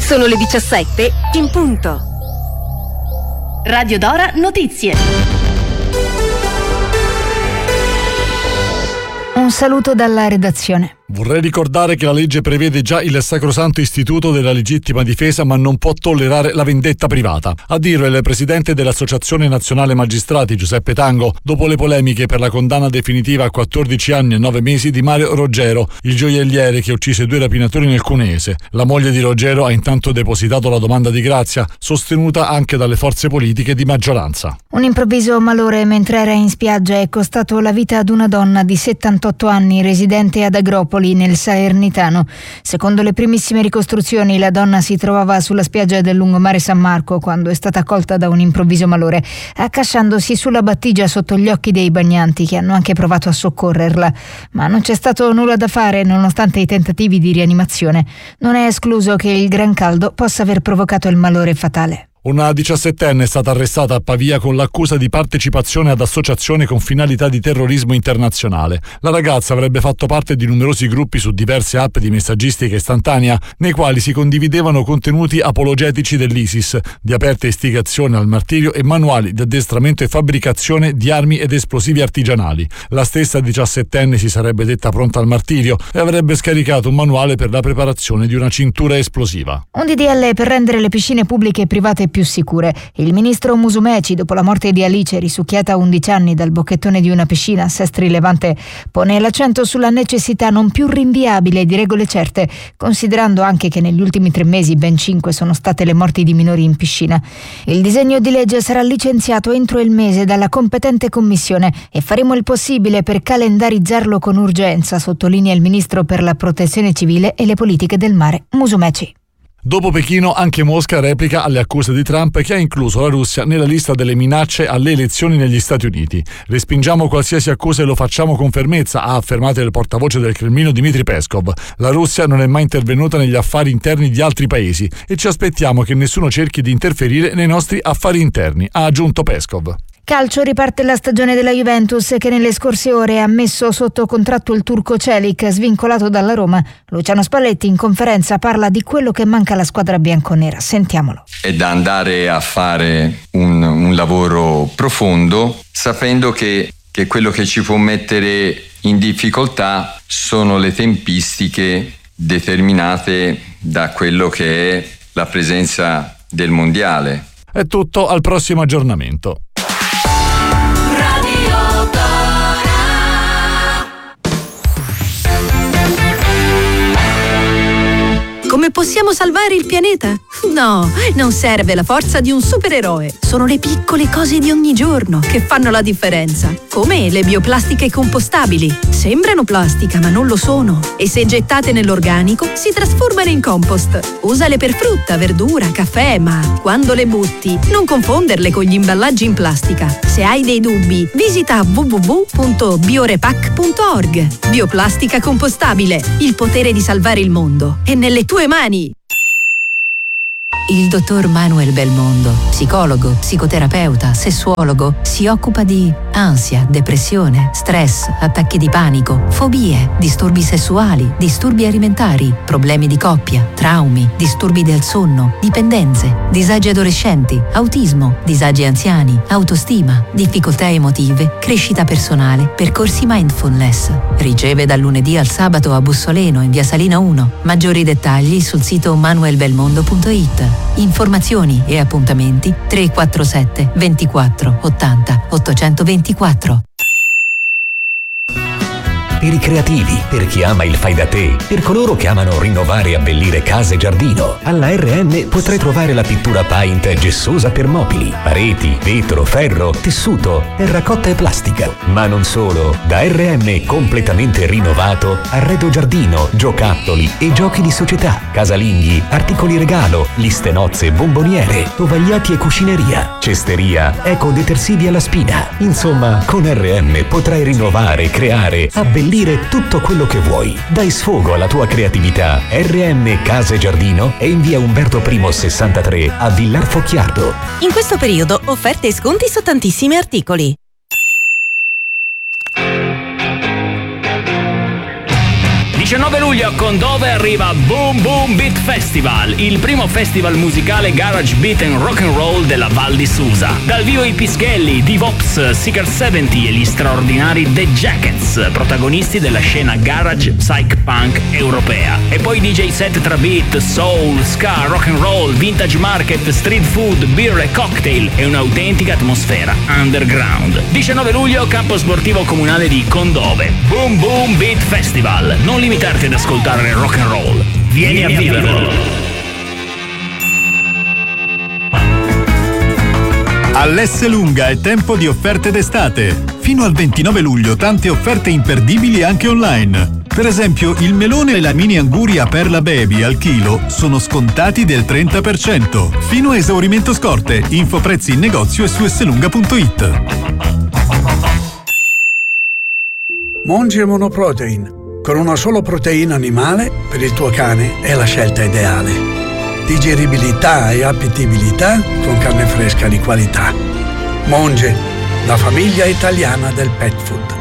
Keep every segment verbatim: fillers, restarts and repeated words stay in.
Sono le diciassette in punto. Radio Dora Notizie. Un saluto dalla redazione. Vorrei ricordare che la legge prevede già il sacrosanto istituto della legittima difesa, ma non può tollerare la vendetta privata. A dirlo è il presidente dell'Associazione Nazionale Magistrati, Giuseppe Tango, dopo le polemiche per la condanna definitiva a quattordici anni e nove mesi di Mario Roggero, il gioielliere che uccise due rapinatori nel Cuneese. La moglie di Roggero ha intanto depositato la domanda di grazia, sostenuta anche dalle forze politiche di maggioranza. Un improvviso malore mentre era in spiaggia è costato la vita ad una donna di settantotto anni, residente ad Agropoli, nel Salernitano. Secondo le primissime ricostruzioni, la donna si trovava sulla spiaggia del lungomare San Marco quando è stata colta da un improvviso malore, accasciandosi sulla battigia sotto gli occhi dei bagnanti, che hanno anche provato a soccorrerla. Ma non c'è stato nulla da fare nonostante i tentativi di rianimazione. Non è escluso che il gran caldo possa aver provocato il malore fatale. Una diciassettenne è stata arrestata a Pavia con l'accusa di partecipazione ad associazione con finalità di terrorismo internazionale. La ragazza avrebbe fatto parte di numerosi gruppi su diverse app di messaggistica istantanea, nei quali si condividevano contenuti apologetici dell'ISIS, di aperta istigazione al martirio e manuali di addestramento e fabbricazione di armi ed esplosivi artigianali. La stessa diciassettenne si sarebbe detta pronta al martirio e avrebbe scaricato un manuale per la preparazione di una cintura esplosiva. Un D D L per rendere le piscine pubbliche e private più sicure. Il ministro Musumeci, dopo la morte di Alice, risucchiata a undici anni dal bocchettone di una piscina a Sestri Levante, pone l'accento sulla necessità non più rinviabile di regole certe, considerando anche che negli ultimi tre mesi ben cinque sono state le morti di minori in piscina. Il disegno di legge sarà licenziato entro il mese dalla competente commissione e faremo il possibile per calendarizzarlo con urgenza, sottolinea il ministro per la protezione civile e le politiche del mare, Musumeci. Dopo Pechino, anche Mosca replica alle accuse di Trump, che ha incluso la Russia nella lista delle minacce alle elezioni negli Stati Uniti. Respingiamo qualsiasi accusa e lo facciamo con fermezza, ha affermato il portavoce del Cremlino Dmitry Peskov. La Russia non è mai intervenuta negli affari interni di altri paesi e ci aspettiamo che nessuno cerchi di interferire nei nostri affari interni, ha aggiunto Peskov. Calcio, riparte la stagione della Juventus, che nelle scorse ore ha messo sotto contratto il turco Celik, svincolato dalla Roma. Luciano Spalletti in conferenza parla di quello che manca alla squadra bianconera. Sentiamolo. È da andare a fare un, un lavoro profondo, sapendo che, che quello che ci può mettere in difficoltà sono le tempistiche determinate da quello che è la presenza del mondiale. È tutto, al prossimo aggiornamento. Come possiamo salvare il pianeta? No, non serve la forza di un supereroe. Sono le piccole cose di ogni giorno che fanno la differenza. Come le bioplastiche compostabili. Sembrano plastica, ma non lo sono. E se gettate nell'organico, si trasformano in compost. Usale per frutta, verdura, caffè, ma quando le butti, non confonderle con gli imballaggi in plastica. Se hai dei dubbi, visita w w w punto biorepac punto org. Bioplastica compostabile. Il potere di salvare il mondo è nelle tue mani. Il dottor Manuel Belmondo, psicologo, psicoterapeuta, sessuologo, si occupa di ansia, depressione, stress, attacchi di panico, fobie, disturbi sessuali, disturbi alimentari, problemi di coppia, traumi, disturbi del sonno, dipendenze, disagi adolescenti, autismo, disagi anziani, autostima, difficoltà emotive, crescita personale, percorsi mindfulness. Riceve dal lunedì al sabato a Bussoleno in via Salina uno. Maggiori dettagli sul sito manuel belmondo punto it. Informazioni e appuntamenti tre quattro sette ventiquattro ottanta ottocentoventiquattro. Per i creativi, per chi ama il fai da te, per coloro che amano rinnovare e abbellire casa e giardino. Alla R M potrai trovare la pittura paint gessosa per mobili, pareti, vetro, ferro, tessuto, terracotta e plastica. Ma non solo, da R M completamente rinnovato, arredo giardino, giocattoli e giochi di società, casalinghi, articoli regalo, liste nozze, bomboniere, tovagliati e cucineria, cesteria, ecodetersivi alla spina. Insomma, con R M potrai rinnovare, creare, abbellire tutto quello che vuoi. Dai sfogo alla tua creatività. R M Casa e Giardino è in via Umberto I sessantatré a Villar Focchiardo. In questo periodo offerte e sconti su tantissimi articoli. diciannove luglio a Condove arriva Boom Boom Beat Festival, il primo festival musicale garage beat and rock and roll della Val di Susa. Dal vivo i Pischelli, D-Vops, Seeker settanta e gli straordinari The Jackets, protagonisti della scena garage psych punk europea. E poi D J set tra beat, soul, ska, rock and roll, vintage market, street food, beer e cocktail e un'autentica atmosfera underground. diciannove luglio, campo sportivo comunale di Condove. Boom Boom Beat Festival. Non limitarti ad ascoltare rock and roll. Vieni a viverlo. All'Esselunga è tempo di offerte d'estate. Fino al ventinove luglio tante offerte imperdibili anche online. Per esempio, il melone e la mini anguria Perla Baby al chilo sono scontati del trenta per cento. Fino a esaurimento scorte. Info prezzi in negozio e su esselunga punto it. Monge Monoprotein. Con una sola proteina animale, per il tuo cane è la scelta ideale. Digeribilità e appetibilità con carne fresca di qualità. Monge, la famiglia italiana del pet food.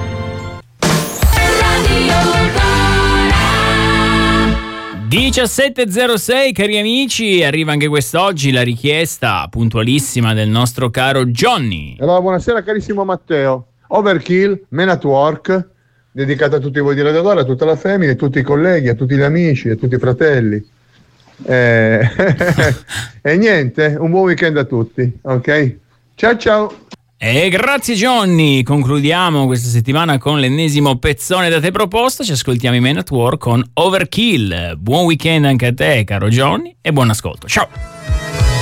diciassette e zero sei, cari amici, arriva anche quest'oggi la richiesta puntualissima del nostro caro Johnny. Allora, buonasera carissimo Matteo. Overkill, Men at Work, dedicata a tutti voi di Radio Dora, a tutta la famiglia, a tutti i colleghi, a tutti gli amici, a tutti i fratelli. Eh, e niente, un buon weekend a tutti, ok? Ciao ciao! E grazie Johnny, concludiamo questa settimana con l'ennesimo pezzone da te proposto, ci ascoltiamo i Men at Work con Overkill. Buon weekend anche a te caro Johnny e buon ascolto, ciao!